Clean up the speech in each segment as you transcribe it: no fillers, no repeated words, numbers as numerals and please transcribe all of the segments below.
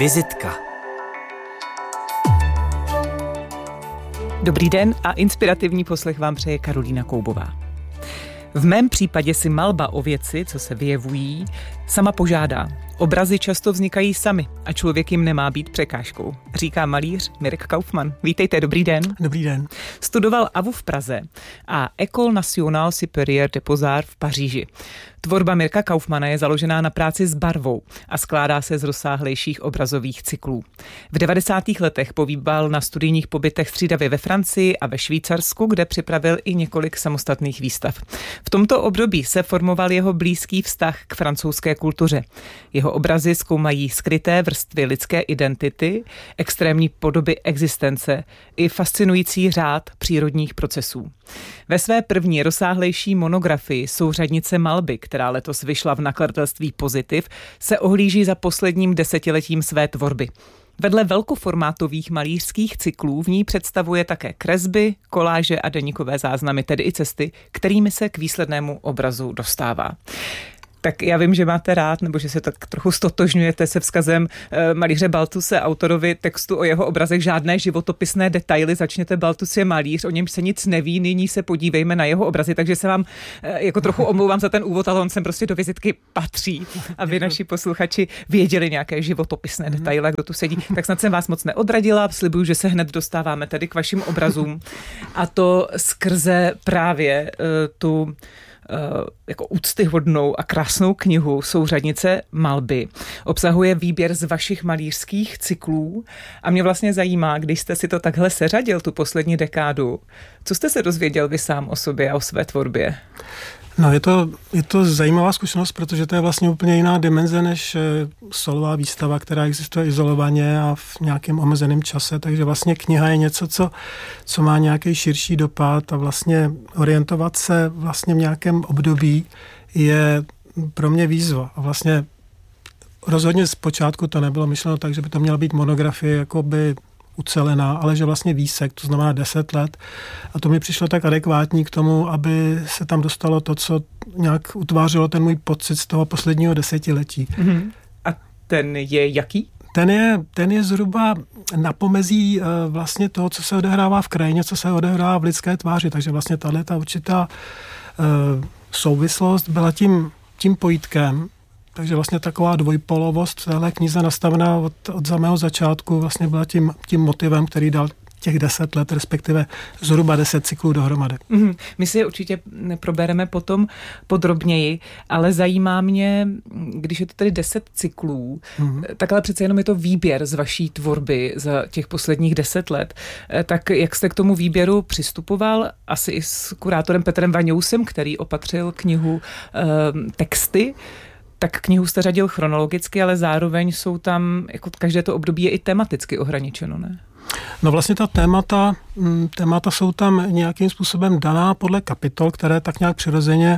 Vizitka. Dobrý den a inspirativní poslech vám přeje Karolína Koubová. V mém případě si malba o věci, co se vyjevují, sama požádá. Obrazy často vznikají sami a člověk jim nemá být překážkou, říká malíř Mirek Kaufmann. Vítejte, dobrý den. Dobrý den. Studoval AVU v Praze a École Nationale Supérieure des Beaux-Arts v Paříži. Tvorba Mirka Kaufmanna je založená na práci s barvou a skládá se z rozsáhlejších obrazových cyklů. V 90. letech pobýval na studijních pobytech střídavě ve Francii a ve Švýcarsku, kde připravil i několik samostatných výstav. V tomto období se formoval jeho blízký vztah k francouzské kultuře. Jeho obrazy zkoumají skryté vrstvy lidské identity, extrémní podoby existence i fascinující řád přírodních procesů. Ve své první rozsáhlejší monografii Souřadnice malby, která letos vyšla v nakladatelství Pozitiv, se ohlíží za posledním desetiletím své tvorby. Vedle velkoformátových malířských cyklů v ní představuje také kresby, koláže a deníkové záznamy, tedy i cesty, kterými se k výslednému obrazu dostává. Tak já vím, že máte rád, nebo že se tak trochu stotožňujete se vzkazem malíře Balthuse, autorovi textu o jeho obrazech žádné životopisné detaily. Začněte, Balthus je malíř, o něm se nic neví, nyní se podívejme na jeho obrazy, takže se vám jako trochu omlouvám za ten úvod, ale on sem prostě do vizitky patří, aby naši posluchači věděli nějaké životopisné detaily, kdo tu sedí. Tak snad jsem vás moc neodradila, slibuju, že se hned dostáváme tedy k vašim obrazům a to skrze právě tu jako úctyhodnou a krásnou knihu Souřadnice malby. Obsahuje výběr z vašich malířských cyklů a mě vlastně zajímá, když jste si to takhle seřadil tu poslední dekádu, co jste se dozvěděl vy sám o sobě a o své tvorbě? No, je to zajímavá zkušenost, protože to je vlastně úplně jiná dimenze než solová výstava, která existuje izolovaně a v nějakém omezeném čase, takže vlastně kniha je něco, co má nějaký širší dopad a vlastně orientovat se vlastně v nějakém období je pro mě výzva. A vlastně rozhodně zpočátku to nebylo myšleno tak, že by to měla být monografie jakoby ucelená, ale že vlastně výsek, to znamená 10 let. A to mi přišlo tak adekvátní k tomu, aby se tam dostalo to, co nějak utvářelo ten můj pocit z toho posledního desetiletí. Mm-hmm. A ten je jaký? Ten je zhruba na pomezí vlastně toho, co se odehrává v krajině, co se odehrává v lidské tváři. Takže vlastně ta určitá souvislost byla tím pojítkem. Takže vlastně taková dvojpolovost v téhle knize nastavená od samého začátku vlastně byla tím motivem, který dal těch 10 let, respektive zhruba 10 cyklů dohromady. My si je určitě probereme potom podrobněji, ale zajímá mě, když je to tedy 10 cyklů, tak ale přece jenom je to výběr z vaší tvorby za těch posledních 10 let. Tak jak jste k tomu výběru přistupoval? Asi i s kurátorem Petrem Vaňousem, který opatřil knihu texty. Tak knihu jste řadil chronologicky, ale zároveň jsou tam, jako každé to období je i tematicky ohraničeno, ne? No vlastně ta témata jsou tam nějakým způsobem daná podle kapitol, které tak nějak přirozeně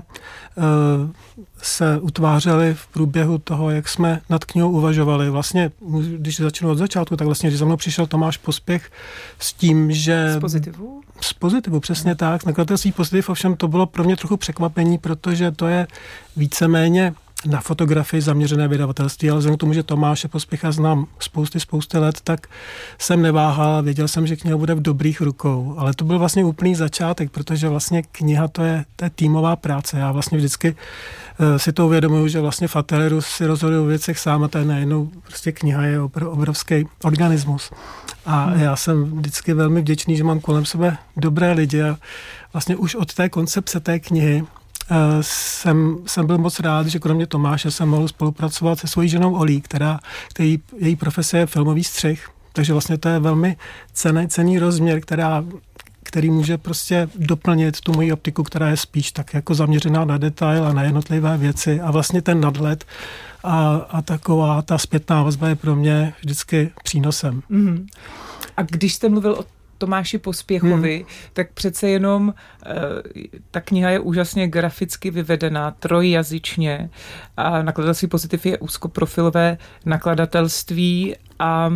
se utvářely v průběhu toho, jak jsme nad knihou uvažovali. Vlastně, když začnu od začátku, tak vlastně, když za mnou přišel Tomáš Pospěch s tím, že... Z Pozitivu, přesně tak. Nakladatelství Pozitiv, ovšem to bylo pro mě trochu překvapení, protože to je víceméně na fotografii zaměřené vydavatelství, ale vzhledem k tomu, že Tomáše Pospěcha znám spousty let, tak jsem neváhal, věděl jsem, že kniha bude v dobrých rukou, ale to byl vlastně úplný začátek, protože vlastně kniha to je týmová práce. Já vlastně vždycky si to uvědomuji, že vlastně v ateliéru si rozhoduji o věcech sám a to je najednou prostě kniha je obrovský organismus. A já jsem vždycky velmi vděčný, že mám kolem sebe dobré lidi a vlastně už od té koncepce té knihy jsem byl moc rád, že kromě Tomáše jsem mohl spolupracovat se svojí ženou Olí, její profese je filmový střih, takže vlastně to je velmi cenný rozměr, který může prostě doplnit tu moji optiku, která je spíš tak jako zaměřená na detail a na jednotlivé věci a vlastně ten nadhled a taková ta zpětná vazba je pro mě vždycky přínosem. A když jste mluvil o Tomáši Pospěchovi, tak přece jenom ta kniha je úžasně graficky vyvedená, trojjazyčně a nakladatelství Pozitiv je úzkoprofilové nakladatelství a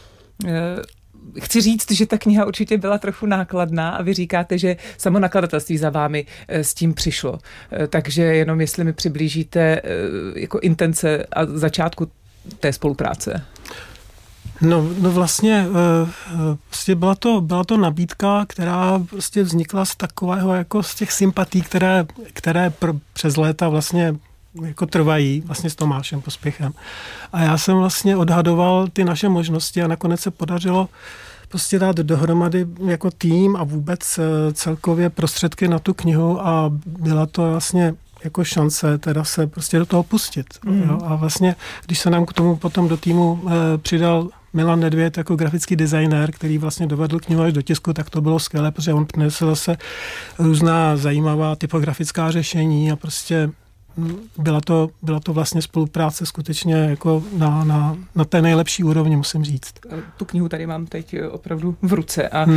chci říct, že ta kniha určitě byla trochu nákladná a vy říkáte, že samo nakladatelství za vámi s tím přišlo. Takže jenom jestli mi přiblížíte jako intence a začátku té spolupráce. No vlastně prostě byla to nabídka, která prostě vznikla z takového jako z těch sympatí, které přes léta vlastně jako trvají vlastně s Tomášem Pospěchem. A já jsem vlastně odhadoval ty naše možnosti a nakonec se podařilo prostě dát dohromady jako tým a vůbec celkově prostředky na tu knihu a byla to vlastně jako šance teda se prostě do toho pustit. Jo? A vlastně, když se nám k tomu potom do týmu přidal Milan Nedvěd jako grafický designér, který vlastně dovedl knihu až do tisku, tak to bylo skvělé, protože on přinesl zase různá zajímavá typografická řešení a prostě byla to vlastně spolupráce skutečně jako na té nejlepší úrovni, musím říct. Tu knihu tady mám teď opravdu v ruce a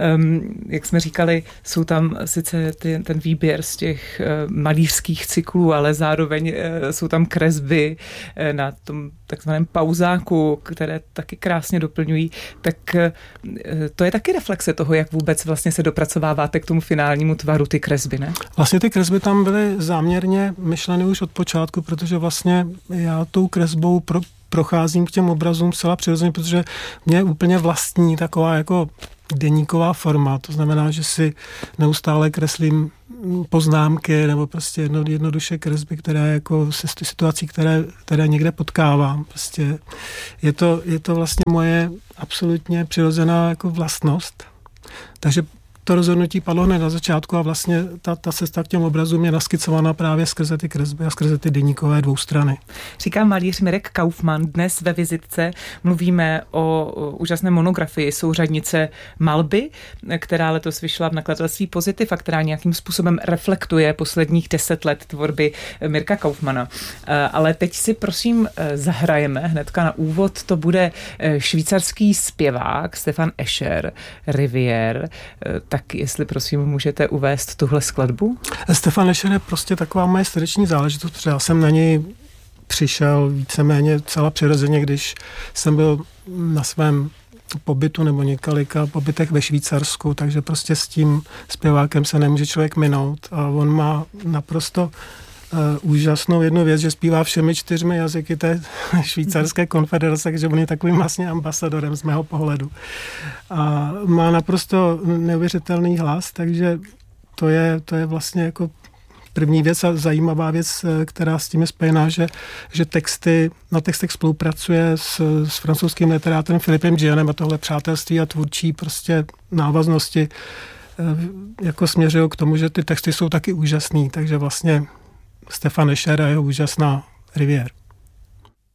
jak jsme říkali, jsou tam sice ten výběr z těch malířských cyklů, ale zároveň jsou tam kresby na tom takzvaném pauzáku, které taky krásně doplňují, tak to je taky reflexe toho, jak vůbec vlastně se dopracováváte k tomu finálnímu tvaru ty kresby, ne? Vlastně ty kresby tam byly záměrně myšleny už od počátku, protože vlastně já tou kresbou procházím k těm obrazům zcela přirozeně, protože mě je úplně vlastní taková jako deníková forma, to znamená, že si neustále kreslím poznámky nebo prostě jednoduše kresby, které jako se situací, které někde potkávám. Prostě je to vlastně moje absolutně přirozená jako vlastnost. Takže to rozhodnutí padlo hned na začátku a vlastně ta cesta k těm obrazům je naskicovaná právě skrze ty kresby a skrze ty deníkové dvoustrany. Říká malíř Mirek Kaufmann. Dnes ve vizitce mluvíme o úžasné monografii Souřadnice malby, která letos vyšla v nakladatelství Pozitiv a která nějakým způsobem reflektuje posledních 10 let tvorby Mirka Kaufmanna. Ale teď si prosím zahrajeme hnedka na úvod. To bude švýcarský zpěvák Stefan Escher, Rivière. Tak jestli prosím můžete uvést tuhle skladbu? Stefan Escher je prostě taková moje srdeční záležitost, protože já jsem na něj přišel víceméně celá přirozeně, když jsem byl na svém pobytu nebo několika pobytech ve Švýcarsku, takže prostě s tím zpěvákem se nemůže člověk minout a on má naprosto úžasnou jednu věc, že zpívá všemi 4 jazyky té švýcarské konfederace, takže on je takovým vlastně ambasadorem z mého pohledu. A má naprosto neuvěřitelný hlas, takže to je vlastně jako první věc a zajímavá věc, která s tím je spojená, že na textech spolupracuje s francouzským literátorem Philippem Gionem a tohle přátelství a tvůrčí prostě návaznosti jako směřují k tomu, že ty texty jsou taky úžasný, takže vlastně Stefan Escher a jeho úžasná Rivière.